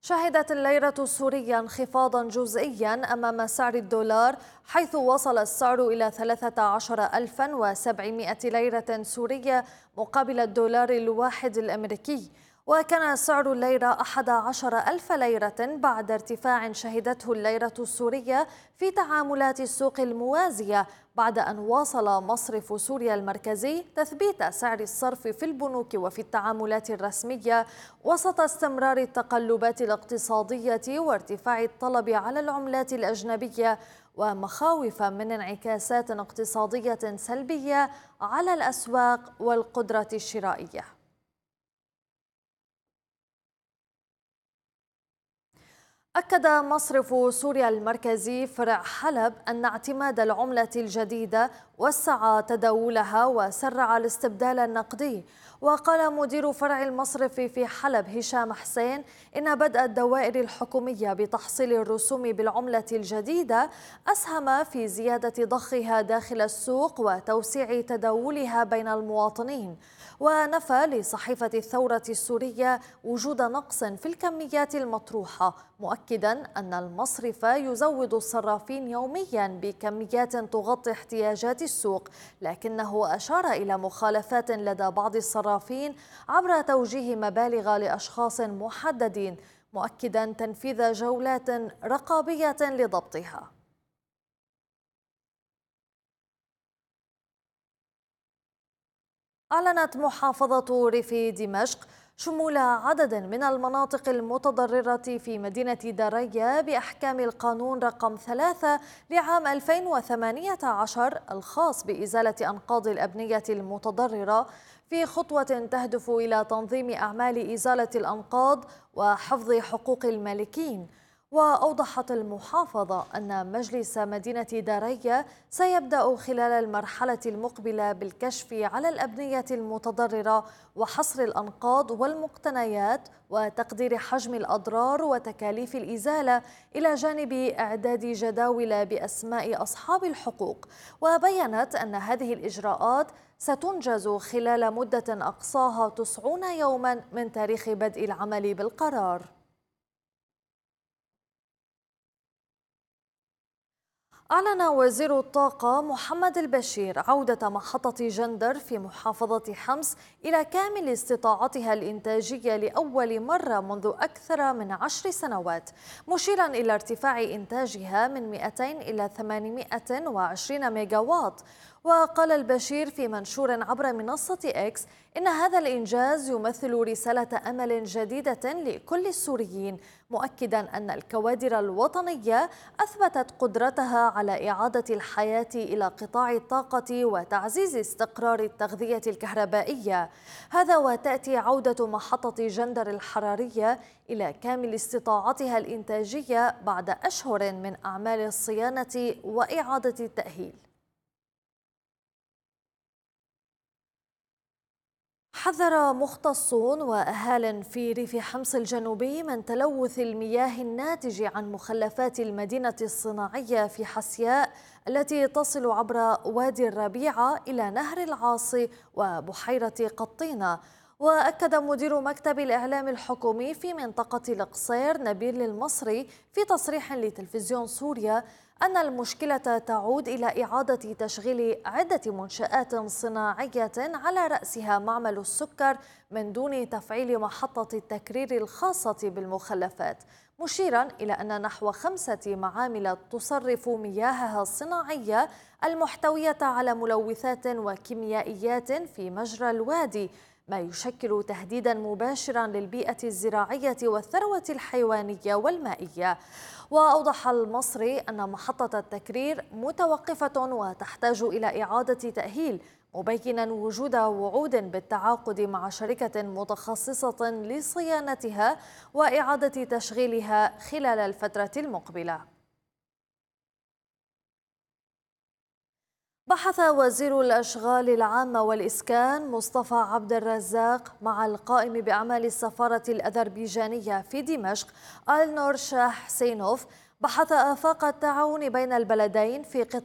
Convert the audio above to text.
شهدت الليرة السورية انخفاضا جزئيا أمام سعر الدولار، حيث وصل السعر إلى 13,700 ليرة سورية مقابل الدولار الواحد الأمريكي. وكان سعر الليرة 11,000 ليرة بعد ارتفاع شهدته الليرة السورية في تعاملات السوق الموازية، بعد أن واصل مصرف سوريا المركزي تثبيت سعر الصرف في البنوك وفي التعاملات الرسمية وسط استمرار التقلبات الاقتصادية وارتفاع الطلب على العملات الأجنبية ومخاوف من انعكاسات اقتصادية سلبية على الأسواق والقدرة الشرائية. أكد مصرف سوريا المركزي فرع حلب أن اعتماد العملة الجديدة وسع تداولها وسرع الاستبدال النقدي. وقال مدير فرع المصرف في حلب هشام حسين إن بدء الدوائر الحكومية بتحصيل الرسوم بالعملة الجديدة أسهم في زيادة ضخها داخل السوق وتوسيع تداولها بين المواطنين. ونفى لصحيفة الثورة السورية وجود نقص في الكميات المطروحة، مؤكدا أن المصرف يزود الصرافين يوميا بكميات تغطي احتياجات السوق، لكنه أشار إلى مخالفات لدى بعض الصرافين عبر توجيه مبالغ لأشخاص محددين، مؤكدا تنفيذ جولات رقابية لضبطها. أعلنت محافظة ريف دمشق شمول عدد من المناطق المتضررة في مدينة داريا بأحكام القانون رقم 3 لعام 2018 الخاص بإزالة أنقاض الأبنية المتضررة، في خطوة تهدف إلى تنظيم أعمال إزالة الأنقاض وحفظ حقوق المالكين. وأوضحت المحافظة أن مجلس مدينة داريا سيبدأ خلال المرحلة المقبلة بالكشف على الأبنية المتضررة وحصر الأنقاض والمقتنيات وتقدير حجم الأضرار وتكاليف الإزالة، إلى جانب إعداد جداول بأسماء أصحاب الحقوق. وبيّنت أن هذه الإجراءات ستنجز خلال مدة أقصاها 90 يوما من تاريخ بدء العمل بالقرار. أعلن وزير الطاقة محمد البشير عودة محطة جندر في محافظة حمص إلى كامل استطاعتها الإنتاجية لأول مرة منذ أكثر من 10 سنوات، مشيرا إلى ارتفاع إنتاجها من 200 إلى 820 ميجاوات. وقال البشير في منشور عبر منصة إكس إن هذا الإنجاز يمثل رسالة أمل جديدة لكل السوريين، مؤكدا أن الكوادر الوطنية أثبتت قدرتها على إعادة الحياة إلى قطاع الطاقة وتعزيز استقرار التغذية الكهربائية. هذا وتأتي عودة محطة جندر الحرارية إلى كامل استطاعتها الإنتاجية بعد أشهر من أعمال الصيانة وإعادة التأهيل. حذر مختصون وأهال في ريف حمص الجنوبي من تلوث المياه الناتج عن مخلفات المدينة الصناعية في حسياء التي تصل عبر وادي الربيعة إلى نهر العاصي وبحيرة قطينة. وأكد مدير مكتب الإعلام الحكومي في منطقة القصير نبيل المصري في تصريح لتلفزيون سوريا أن المشكلة تعود إلى إعادة تشغيل عدة منشآت صناعية على رأسها معمل السكر من دون تفعيل محطة التكرير الخاصة بالمخلفات، مشيرا إلى أن نحو 5 معامل تصرف مياهها الصناعية المحتوية على ملوثات وكيميائيات في مجرى الوادي، ما يشكل تهديدا مباشرا للبيئة الزراعية والثروة الحيوانية والمائية. وأوضح المصري أن محطة التكرير متوقفة وتحتاج إلى إعادة تأهيل، مبينا وجود وعود بالتعاقد مع شركة متخصصة لصيانتها وإعادة تشغيلها خلال الفترة المقبلة. بحث وزير الأشغال العامة والإسكان مصطفى عبد الرزاق مع القائم بأعمال السفارة الأذربيجانية في دمشق آلنور شاه حسينوف بحث آفاق التعاون بين البلدين في قطاع